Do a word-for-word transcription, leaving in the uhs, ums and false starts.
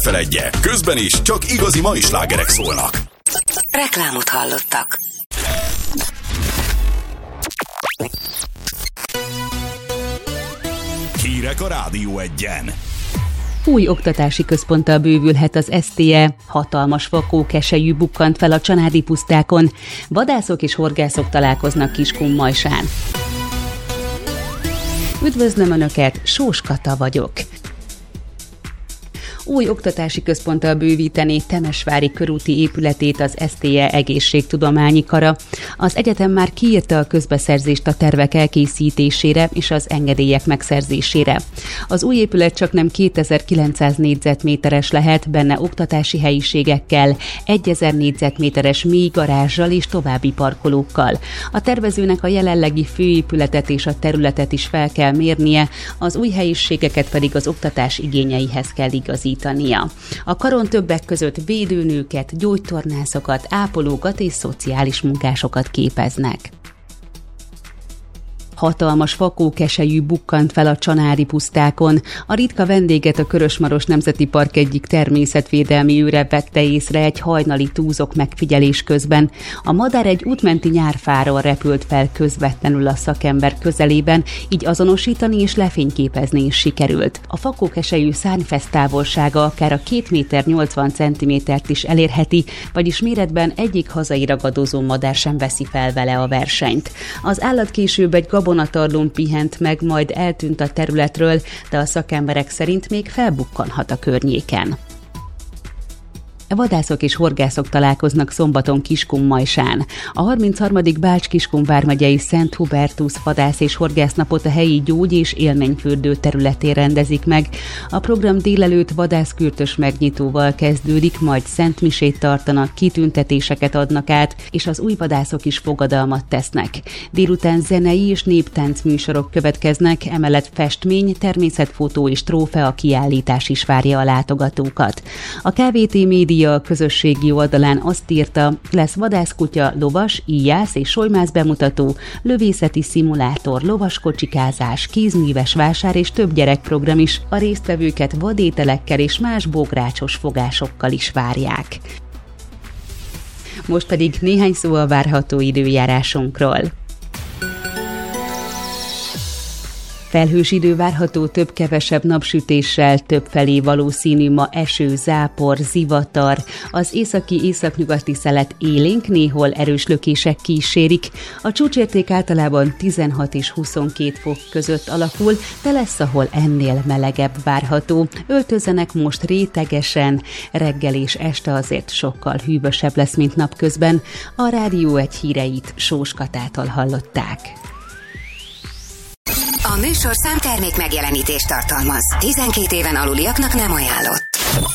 Feledje, közben is csak igazi mai slágerek szólnak. Reklámot hallottak. Hírek a Rádió Egyen. Új oktatási központtal bővülhet az es té e, hatalmas vakókeselyű bukkant fel a csanádi pusztákon, vadászok és horgászok találkoznak Kiskunmajsán. Üdvözlöm Önöket, Sós Kata vagyok. Új oktatási központtal bővíteni Temesvári körúti épületét az es té e egészségtudományi kara. Az egyetem már kiírta a közbeszerzést a tervek elkészítésére és az engedélyek megszerzésére. Az új épület csaknem kétezer-kilencszáz négyzetméteres lehet, benne oktatási helyiségekkel, egyezer négyzetméteres mély garázsal és további parkolókkal. A tervezőnek a jelenlegi főépületet és a területet is fel kell mérnie, az új helyiségeket pedig az oktatás igényeihez kell igazítani. A karon többek között védőnőket, gyógytornászokat, ápolókat és szociális munkásokat képeznek. Hatalmas vakókeselyű bukkant fel a csanádi pusztákon. A ritka vendéget a Körösmaros Nemzeti Park egyik természetvédelmi őre vette észre egy hajnali túzok megfigyelés közben. A madár egy útmenti nyárfáról repült fel közvetlenül a szakember közelében, így azonosítani és lefényképezni is sikerült. A vakókeselyű szárnyfesz távolsága akár a két méter nyolcvan centimétert is elérheti, vagyis méretben egyik hazai ragadozó madár sem veszi fel vele a versenyt. Az állat később egy gabonatarlón pihent meg, majd eltűnt a területről, de a szakemberek szerint még felbukkanhat a környéken. Vadászok és horgászok találkoznak szombaton Kiskunmajsán. A harmincharmadik Bács-Kiskun vármegyei Szent Hubertus vadász és horgásznapot a helyi gyógy- és élményfürdő területén rendezik meg. A program délelőtt vadászkürtös megnyitóval kezdődik, majd szentmisét tartanak, kitüntetéseket adnak át, és az új vadászok is fogadalmat tesznek. Délután zenei és néptánc műsorok következnek, emellett festmény, természetfotó és trófea kiállítás is várja a látogatókat. A ká vé té Média a közösségi oldalán azt írta, lesz vadászkutya, lovas, íjász és solymász bemutató, lövészeti szimulátor, lovaskocsikázás, kézműves vásár és több gyerekprogram is. A résztvevőket vadételekkel és más bográcsos fogásokkal is várják. Most pedig néhány szó a várható időjárásunkról. Felhős idő várható, több-kevesebb napsütéssel, többfelé valószínű ma eső, zápor, zivatar. Az északi északnyugati szelet élénk, néhol erős lökések kísérik. A csúcsérték általában tizenhat és huszonkét fok között alakul, de lesz, ahol ennél melegebb várható. Öltözzenek most rétegesen, reggel és este azért sokkal hűvösebb lesz, mint napközben. A Rádió Egy híreit Sós Katától hallották. A műsorszám termék megjelenítést tartalmaz. tizenkét éven aluliaknak nem ajánlott.